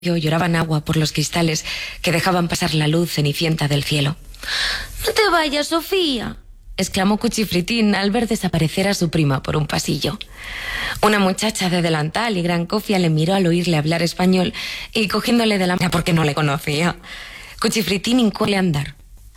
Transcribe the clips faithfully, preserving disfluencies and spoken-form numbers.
Lloraban agua por los cristales que dejaban pasar la luz cenicienta del cielo. «No te vayas, Sofía», exclamó Cuchifritín al ver desaparecer a su prima por un pasillo. Una muchacha de delantal y gran cofia le miró al oírle hablar español y cogiéndole de la mano porque no le conocía. Cuchifritín hincóle a andar.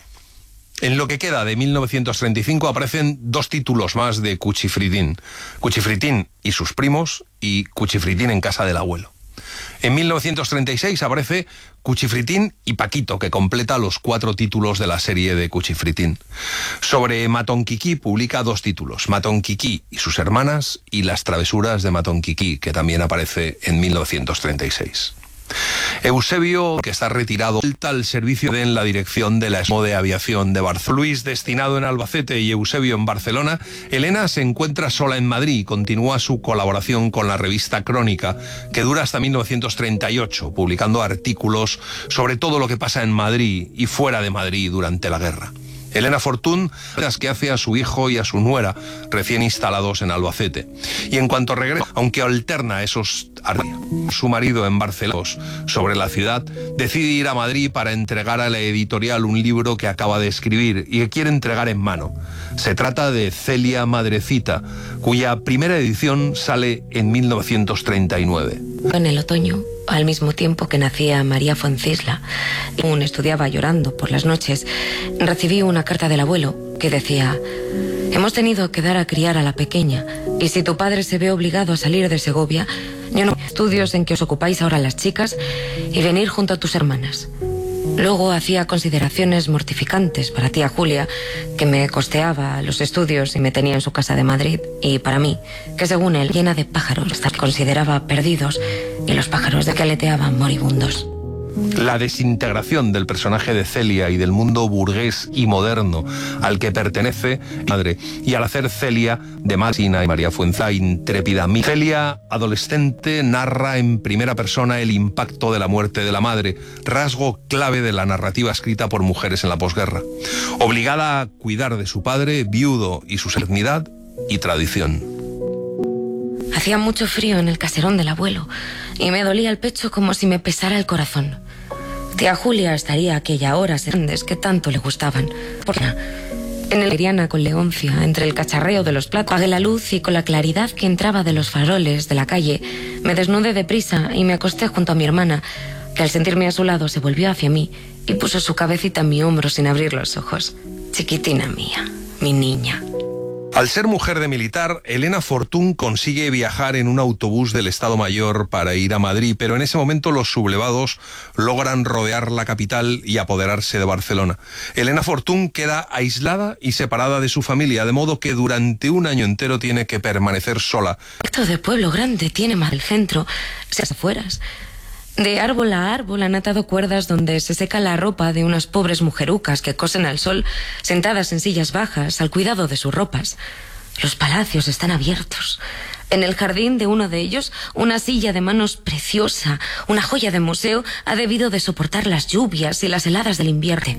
En lo que queda de mil novecientos treinta y cinco aparecen dos títulos más de Cuchifritín. Cuchifritín y sus primos y Cuchifritín en casa del abuelo. En mil novecientos treinta y seis aparece Cuchifritín y Paquito, que completa los cuatro títulos de la serie de Cuchifritín. Sobre Matonquiquí publica dos títulos, Matonquiquí y sus hermanas y Las travesuras de Matonquiquí, que también aparece en mil novecientos treinta y seis. Eusebio, que está retirado, vuelta al servicio de en la dirección de la ESMO de Aviación de Barcelona. Luis destinado en Albacete y Eusebio en Barcelona, Elena se encuentra sola en Madrid y continúa su colaboración con la revista Crónica, que dura hasta mil novecientos treinta y ocho, publicando artículos sobre todo lo que pasa en Madrid y fuera de Madrid durante la guerra. Elena Fortún, las que hace a su hijo y a su nuera, recién instalados en Albacete. Y en cuanto regresa, aunque alterna esos su marido en Barcelona sobre la ciudad, decide ir a Madrid para entregar a la editorial un libro que acaba de escribir y que quiere entregar en mano. Se trata de Celia Madrecita, cuya primera edición sale en mil novecientos treinta y nueve. En el otoño, al mismo tiempo que nacía María Foncisla, y aún estudiaba llorando por las noches, recibí una carta del abuelo que decía: «Hemos tenido que dar a criar a la pequeña, y si tu padre se ve obligado a salir de Segovia, yo no estudios en que os ocupáis ahora las chicas y venir junto a tus hermanas». Luego hacía consideraciones mortificantes para tía Julia, que me costeaba los estudios y me tenía en su casa de Madrid, y para mí, que según él, llena de pájaros, hasta que consideraba perdidos, y los pájaros de que aleteaban moribundos. La desintegración del personaje de Celia y del mundo burgués y moderno al que pertenece madre, y al hacer Celia de Masina y María Fuenza intrépida. Celia, adolescente, narra en primera persona el impacto de la muerte de la madre, rasgo clave de la narrativa escrita por mujeres en la posguerra. Obligada a cuidar de su padre, viudo, y su eternidad y tradición. Hacía mucho frío en el caserón del abuelo y me dolía el pecho como si me pesara el corazón. Tía Julia estaría a aquella hora grandes que tanto le gustaban. En el Iriana con Leoncia, entre el cacharreo de los platos, apagué la luz y con la claridad que entraba de los faroles de la calle, me desnudé deprisa y me acosté junto a mi hermana, que al sentirme a su lado se volvió hacia mí y puso su cabecita en mi hombro sin abrir los ojos. Chiquitina mía, mi niña. Al ser mujer de militar, Elena Fortún consigue viajar en un autobús del Estado Mayor para ir a Madrid, pero en ese momento los sublevados logran rodear la capital y apoderarse de Barcelona. Elena Fortún queda aislada y separada de su familia, de modo que durante un año entero tiene que permanecer sola. Esto de pueblo grande tiene más el centro, las afueras. De árbol a árbol han atado cuerdas donde se seca la ropa de unas pobres mujerucas que cosen al sol, sentadas en sillas bajas, al cuidado de sus ropas. Los palacios están abiertos. En el jardín de uno de ellos, una silla de manos preciosa, una joya de museo, ha debido de soportar las lluvias y las heladas del invierno.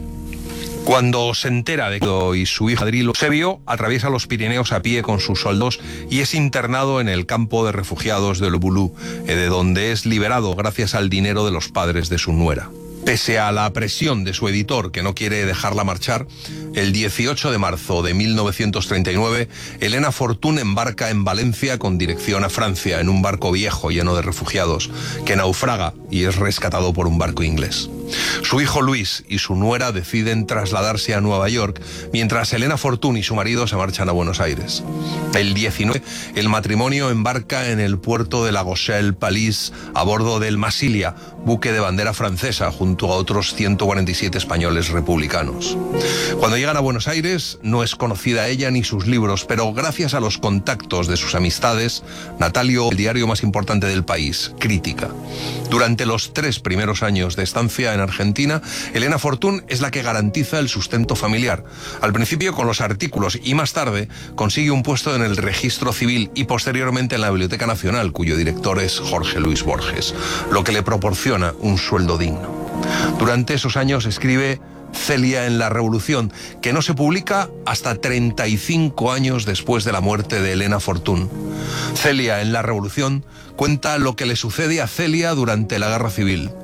Cuando se entera de que y su hijo Adrilo Eusebio atraviesa los Pirineos a pie con sus soldados y es internado en el campo de refugiados de Lobulú, de donde es liberado gracias al dinero de los padres de su nuera. Pese a la presión de su editor, que no quiere dejarla marchar, el dieciocho de marzo de mil novecientos treinta y nueve, Elena Fortún embarca en Valencia con dirección a Francia en un barco viejo lleno de refugiados, que naufraga y es rescatado por un barco inglés. Su hijo Luis y su nuera deciden trasladarse a Nueva York, mientras Elena Fortún y su marido se marchan a Buenos Aires. El diecinueve, el matrimonio embarca en el puerto de La Rochelle-Palais a bordo del Masilia, buque de bandera francesa, junto a otros ciento cuarenta y siete españoles republicanos. Cuando llegan a Buenos Aires, no es conocida ella ni sus libros, pero gracias a los contactos de sus amistades, Natalio, el diario más importante del país, Crítica. Durante los tres primeros años de estancia en Argentina, Elena Fortún es la que garantiza el sustento familiar. Al principio con los artículos y más tarde consigue un puesto en el Registro Civil y posteriormente en la Biblioteca Nacional, cuyo director es Jorge Luis Borges, lo que le proporciona un sueldo digno. Durante esos años escribe Celia en la Revolución, que no se publica hasta treinta y cinco años después de la muerte de Elena Fortún. Celia en la Revolución cuenta lo que le sucede a Celia durante la Guerra Civil.